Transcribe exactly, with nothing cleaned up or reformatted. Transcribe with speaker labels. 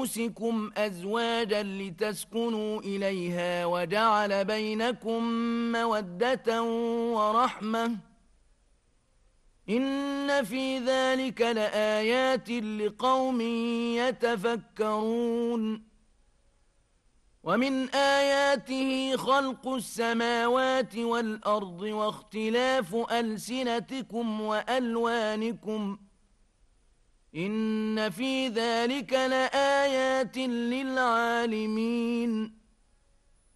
Speaker 1: أنفسكم أزواجا لتسكنوا إليها وجعل بينكم مودة ورحمة إن في ذلك لآيات لقوم يتفكرون ومن آياته خلق السماوات والأرض واختلاف ألسنتكم وألوانكم إن في ذلك لآيات للعالمين